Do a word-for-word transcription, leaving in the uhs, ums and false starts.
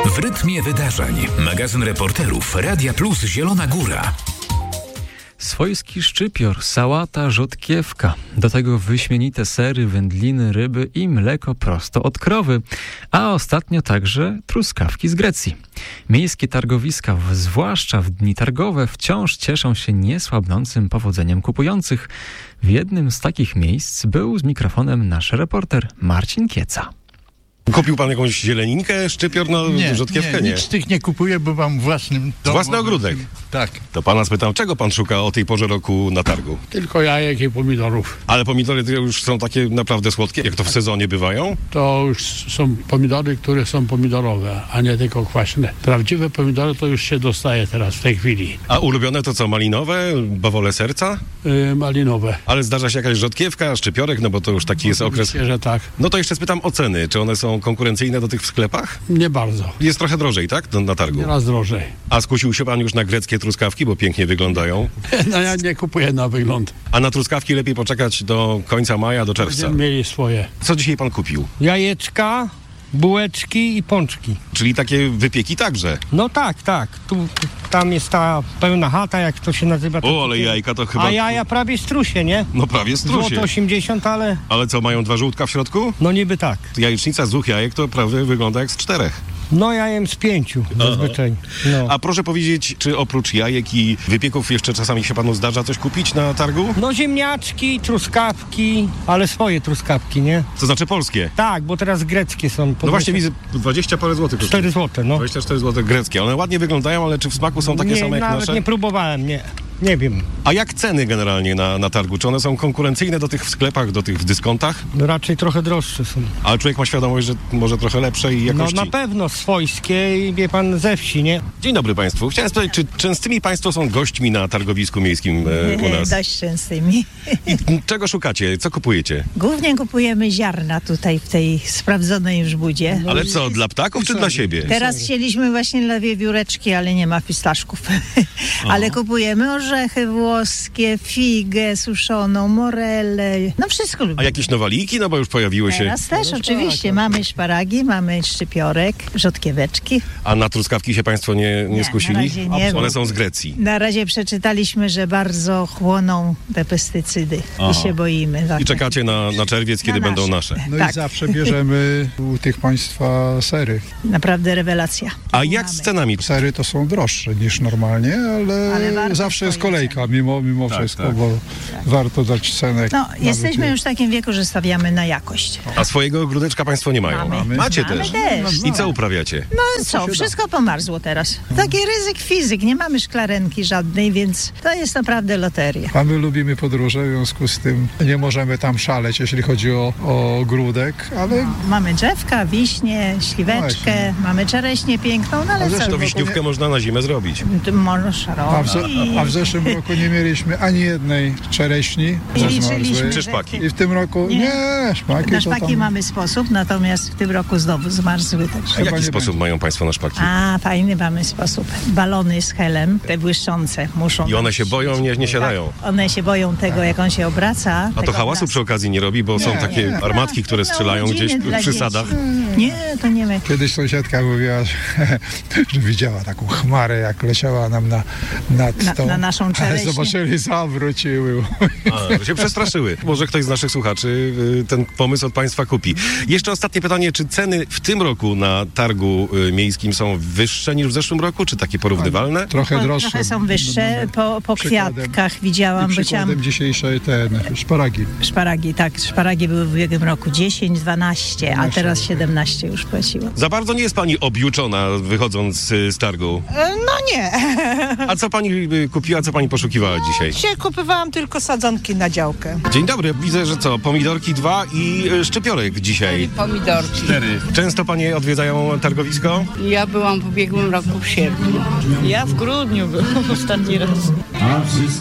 W rytmie wydarzeń. Magazyn reporterów Radia Plus Zielona Góra. Swojski szczypior, sałata, rzodkiewka. Do tego wyśmienite sery, wędliny, ryby i mleko prosto od krowy. A ostatnio także truskawki z Grecji. Miejskie targowiska, w, zwłaszcza w dni targowe, wciąż cieszą się niesłabnącym powodzeniem kupujących. W jednym z takich miejsc był z mikrofonem nasz reporter Marcin Kieca. Kupił pan jakąś zieleninkę, szczypior, no nie, rzodkiewkę? Nie, Nie, nic z tych nie kupuję, bo mam własnym domu. Własny ogródek? Tak. To pana spytam, czego pan szuka o tej porze roku na targu? Tylko jajek i pomidorów. Ale pomidory to już są takie naprawdę słodkie, jak to w sezonie bywają? To już są pomidory, które są pomidorowe, a nie tylko kwaśne. Prawdziwe pomidory to już się dostaje teraz, w tej chwili. A ulubione to co, malinowe, bawole serca? Yy, malinowe. Ale zdarza się jakaś rzodkiewka, szczypiorek, no bo to już taki jest okres. Myślę, że tak. No to jeszcze spytam o ceny, czy one są konkurencyjne do tych w sklepach? Nie bardzo. Jest trochę drożej, tak, na, na targu? Nieraz drożej. A skusił się pan już na greckie truskawki, bo pięknie wyglądają? No ja nie kupuję na wygląd. A na truskawki lepiej poczekać do końca maja, do czerwca. Będziemy mieli swoje. Co dzisiaj pan kupił? Jajeczka, bułeczki i pączki. Czyli takie wypieki także. No tak, tak. Tu, tam jest ta pełna chata, jak to się nazywa. O, ale jajka to chyba... A jaja prawie strusie, nie? No prawie strusie. Złoto osiemdziesiąt, ale Ale co, mają dwa żółtka w środku? no niby tak. Jajecznica z dwóch jajek to prawie wygląda jak z czterech. No ja jem z pięciu zazwyczaj. No. A proszę powiedzieć, czy oprócz jajek i wypieków jeszcze czasami się panu zdarza coś kupić na targu? no ziemniaczki, truskawki, ale swoje truskawki, nie? To znaczy polskie. Tak, bo teraz greckie są. No właśnie widzę, dwadzieścia parę złotych. kosztuje. cztery złote, no. dwadzieścia cztery złote greckie. One ładnie wyglądają, ale czy w smaku są takie nie, same jak nawet nasze? nie próbowałem, nie. Nie wiem. A jak ceny generalnie na, na targu? Czy one są konkurencyjne do tych w sklepach, do tych w dyskontach? No raczej trochę droższe są. Ale człowiek ma świadomość, że może trochę lepszej jakości. No na pewno swojskie i wie pan ze wsi, nie? Dzień dobry Państwu. Chciałem spytać, czy częstymi Państwo są gośćmi na targowisku miejskim e, u nas? Dość częstymi. I czego szukacie? Co kupujecie? Głównie kupujemy ziarna tutaj w tej sprawdzonej już budzie. Ale co, dla ptaków czy dla siebie? Teraz chcieliśmy właśnie dla wiewióreczki, ale nie ma fistaszków. Ale kupujemy orzechy włoskie, figę suszoną, morele, no wszystko lubimy. A jakieś nowaliki? No bo już pojawiły się. Teraz też oczywiście. Mamy szparagi, mamy szczypiorek, rzodkieweczki. A na truskawki się Państwo nie, nie, Nie, skusili? na razie nie, bo- One są z Grecji. Na razie przeczytaliśmy, że bardzo chłoną te pestycydy i się boimy. I Trochę. czekacie na, na czerwiec, kiedy Na będą nasze. nasze. No Tak. i zawsze bierzemy u tych państwa sery. Naprawdę rewelacja. A jak z cenami? Sery to są droższe niż normalnie, ale, Ale warto zawsze jest swoje kolejka, mimo, mimo Tak, wszystko, tak. bo warto dać cenę. No, nawet jesteśmy je- już w takim wieku, że stawiamy na jakość. A swojego ogródeczka Państwo nie mają? Mamy. Macie Mamy też. też. I co uprawiacie? No co, wszystko pomarzło teraz. Taki ryzyk fizyk, nie mamy szklarenki żadnej, więc to jest naprawdę loteria. A my lubimy podróże, w związku z tym nie możemy tam szaleć, jeśli chodzi o, o ogródek, ale Mamy drzewka, wiśnie, śliweczkę, Właśnie. mamy czereśnie piękną, no ale A co? zresztą To bo wiśniówkę można na zimę zrobić. Ty możesz a w, robić. ze, a w zeszłym roku nie mieliśmy ani jednej czereśni, I że liczyliśmy, zmarzły. Czy szpaki? I w tym roku Nie. nie, szpaki Na to szpaki tam... mamy sposób, natomiast w tym roku znowu zmarzły. A Także. jaki nie sposób będzie. mają Państwo na szpaki? A, fajny mamy sposób. Balony z helem, te błyszczące muszą... I one się boją, nie, nie siadają. Tak, one się boją tego, jak on się obraca. A to tego hałasu obrazu. przy okazji nie robi, bo są Nie, takie nie. armatki, które No, strzelają godziny gdzieś dla przy dzieci. sadach. Nie, to nie my. Kiedyś sąsiadka mówiła, że, że widziała taką chmarę, jak leciała nam na, nad Na- tą... na naszą Ale czereśnię. zobaczyli, zawróciły. A, że się przestraszyły. Może ktoś z naszych słuchaczy y, ten pomysł od Państwa kupi. Jeszcze ostatnie pytanie, czy ceny w tym roku na targu y, miejskim są wyższe niż w zeszłym roku, czy takie porównywalne? Trochę Po, droższe. trochę są wyższe, No, po, po przykładem- kwiatkach widziałam, I bo przykładem chciałam... dzisiejszej ten, szparagi. Szparagi, tak, szparagi były w ubiegłym roku dziesięć, dwanaście, a teraz siedemnaście już płaciło. Za bardzo nie jest Pani objuczona wychodząc y, z targu. No nie. A co Pani y, kupiła, co Pani poszukiwała dzisiaj? Dzisiaj kupowałam tylko sadzonki na działkę. Dzień dobry, widzę, że co, pomidorki dwa i y, szczypiorek dzisiaj. Pomidorki. Często Panie odwiedzają targowisko? Ja byłam w ubiegłym roku w sierpniu. Ja w grudniu byłam ostatni raz.